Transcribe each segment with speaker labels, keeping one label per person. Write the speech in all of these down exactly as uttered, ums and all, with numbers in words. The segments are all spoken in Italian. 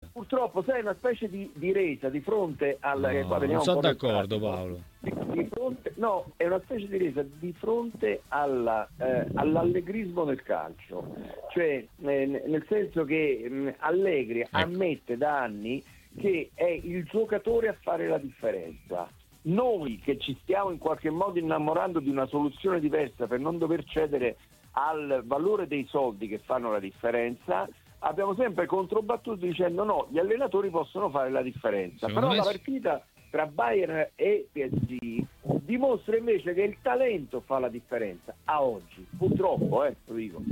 Speaker 1: purtroppo sei una specie di, di resa di fronte al...
Speaker 2: No,
Speaker 1: eh, qua
Speaker 2: non sono d'accordo,
Speaker 1: pratico.
Speaker 2: Paolo.
Speaker 1: Di, di fronte, no, è una specie di resa di fronte alla, eh, all'allegrismo del calcio, cioè eh, nel senso che mh, Allegri ecco. ammette da anni che è il giocatore a fare la differenza. Noi che ci stiamo in qualche modo innamorando di una soluzione diversa per non dover cedere al valore dei soldi che fanno la differenza, abbiamo sempre controbattuto dicendo no, gli allenatori possono fare la differenza. Secondo però la partita tra Bayern e P S G dimostra invece che il talento fa la differenza a oggi, purtroppo, eh, lo dico.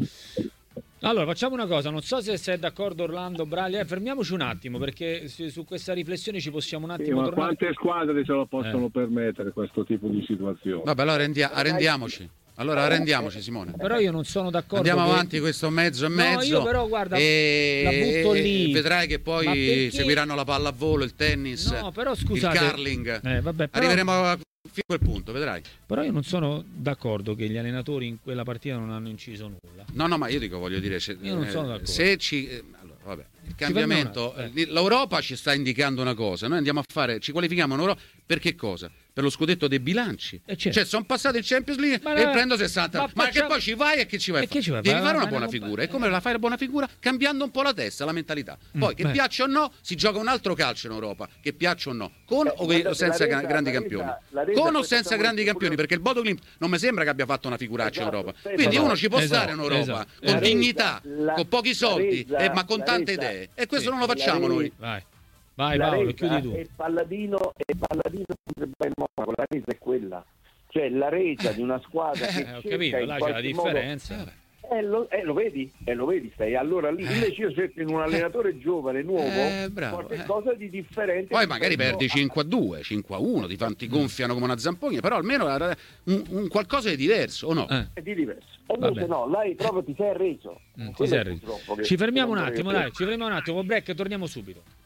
Speaker 2: Allora facciamo una cosa, non so se sei d'accordo Orlando, Braglia, eh, fermiamoci un attimo perché su, su questa riflessione ci possiamo un attimo
Speaker 3: sì, ma
Speaker 2: tornare.
Speaker 3: quante squadre ce lo possono
Speaker 2: eh.
Speaker 3: permettere questo tipo di situazione?
Speaker 4: Vabbè, allora arrendia- arrendiamoci. Allora arrendiamoci, Simone.
Speaker 2: Però io non sono d'accordo.
Speaker 4: Andiamo
Speaker 2: che...
Speaker 4: avanti questo mezzo e mezzo.
Speaker 2: No, io però guarda,
Speaker 4: e...
Speaker 2: la butto lì.
Speaker 4: E vedrai che poi
Speaker 2: perché...
Speaker 4: seguiranno la pallavolo, il tennis,
Speaker 2: no, però, scusate,
Speaker 4: il curling.
Speaker 2: Eh, vabbè, però...
Speaker 4: Arriveremo a... fino a quel punto, vedrai.
Speaker 2: Però io non sono d'accordo che gli allenatori in quella partita non hanno inciso nulla.
Speaker 4: No, no, ma io dico, voglio dire, se,
Speaker 2: io non sono d'accordo.
Speaker 4: Se ci eh, allora, vabbè, il cambiamento, eh. l'Europa ci sta indicando una cosa, noi andiamo a fare, ci qualifichiamo in Europa per che cosa? Per lo scudetto dei bilanci. Certo. Cioè sono passati il Champions League ma e la... prendo sessanta. Ma, ma facciamo... che poi ci vai e che ci vai? Che ci vai? Devi vai, fare vai, una buona figura. E come la fai la buona figura? Cambiando un po' la testa, la mentalità. Poi mm, che beh. piaccia o no, si gioca un altro calcio in Europa. Che piaccia o no, con eh, o senza resa, grandi resa, campioni. Resa, con o senza grandi campioni, perché il Bodo Glimt non mi sembra che abbia fatto una figuraccia esatto, in Europa. Quindi esatto, uno ci può esatto, stare in Europa esatto, con esatto. dignità, la, con pochi soldi, resa, eh, ma con tante resa, idee. E questo sì, non lo facciamo noi.
Speaker 2: Vai. Vai Paolo, chiudi tu.
Speaker 1: E Palladino e Palladino in Monaco, la resa è quella, cioè la resa di una squadra che
Speaker 2: eh, ho capito, là c'è la differenza.
Speaker 1: Modo, eh, lo, eh, lo vedi, eh, lo vedi, stai allora lì invece io cerco in un allenatore giovane, nuovo,
Speaker 4: eh, bravo,
Speaker 1: qualcosa eh. di differente.
Speaker 4: Poi magari perdi a... cinque a due, cinque a uno, ti, fanno, ti gonfiano come una zampogna, però almeno un, un qualcosa di diverso, o no?
Speaker 1: Eh. È di diverso. E invece no, lei proprio ti sei arreso.
Speaker 2: Mm, ti sei arreso. Ci fermiamo un attimo, dai, ci fermiamo un attimo, break, torniamo subito.